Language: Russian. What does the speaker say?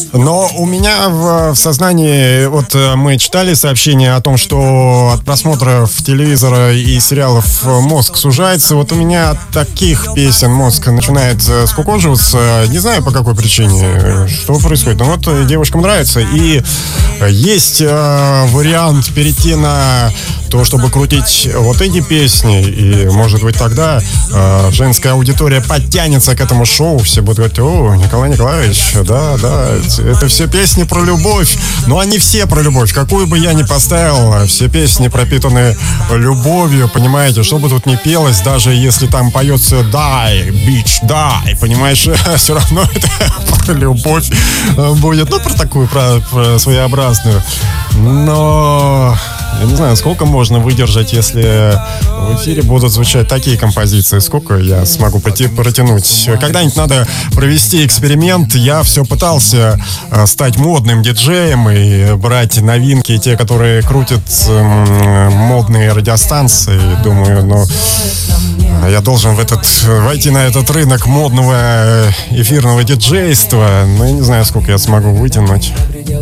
Но у меня в сознании, вот мы читали сообщение о том, что от просмотров телевизора и сериалов мозг сужается. Вот у меня от таких песен мозг начинает скукоживаться. Не знаю по какой причине, что происходит. Но вот девушкам нравится. И есть вариант перейти на то, чтобы крутить вот эти песни. И, может быть, тогда женская аудитория подтянется к этому шоу. Все будут говорить: о, Николай Николаевич, да, это все песни про любовь. Но они все про любовь. Какую бы я ни поставил, все песни пропитаны любовью, понимаете? Что бы тут ни пелось, даже если там поется «Die, bitch, die», понимаешь? Все равно это про любовь будет. Ну, про такую, про своеобразную. Но я не знаю, сколько можно выдержать, если в эфире будут звучать такие композиции. Сколько я смогу протянуть? Когда-нибудь надо провести эксперимент. Я все пытался стать модным диджеем и брать новинки, те, которые крутят модные радиостанции. Думаю, я должен войти на этот рынок модного эфирного диджейства. Но я не знаю, сколько я смогу вытянуть.